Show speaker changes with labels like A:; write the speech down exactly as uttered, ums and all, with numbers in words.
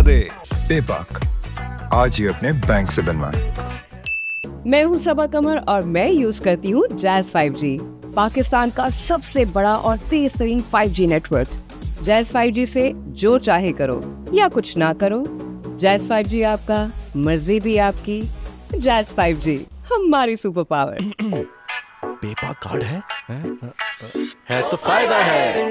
A: दे। पेपाक, आज ही अपने बैंक से बनवाएं।
B: मैं हूँ सबा कमर और मैं यूज करती हूँ जैज़ फाइव जी, पाकिस्तान का सबसे बड़ा और तेज तरीन five G network. Jazz five G से जो चाहे करो या कुछ ना करो, जैज़ फाइव जी आपका, मर्जी भी आपकी। जैज़ फाइव जी हमारी सुपर पावर।
C: पेपा कार्ड है? है? है तो फायदा है।